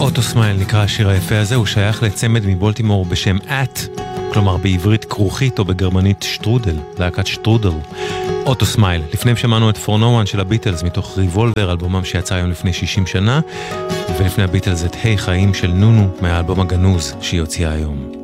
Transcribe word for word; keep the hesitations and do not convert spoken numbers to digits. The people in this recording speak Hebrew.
אוטו סמייל נקרא השיר היפה הזה, הוא שייך לצמד מבולטימור בשם את, כלומר בעברית כרוכית או בגרמנית שטרודל, להקת שטרודל. אוטו סמייל, לפני שמענו את For No One של הביטלס מתוך ריבולבר, אלבומם שיצא היום לפני שישים שנה, ולפני הביטלס את היי חיים של נונו מהאלבום הגנוז שהיא הוציאה היום.